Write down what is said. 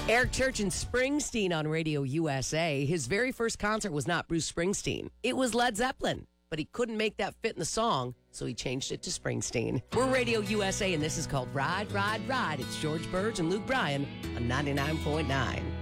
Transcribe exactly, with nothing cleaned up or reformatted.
Eric Church and Springsteen on Radio U S A. His very first concert was not Bruce Springsteen. It was Led Zeppelin, but he couldn't make that fit in the song, so he changed it to Springsteen. We're Radio U S A, and this is called Ride, Ride, Ride. It's George Burge and Luke Bryan on ninety-nine point nine.